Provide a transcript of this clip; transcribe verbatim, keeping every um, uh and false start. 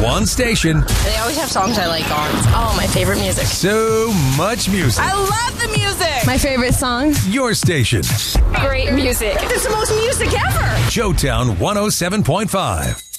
One station. They always have songs I like on. Oh, my favorite music. So much music. I love the music. My favorite song. Your station. Great music. It's the most music ever. Joetown one oh seven point five.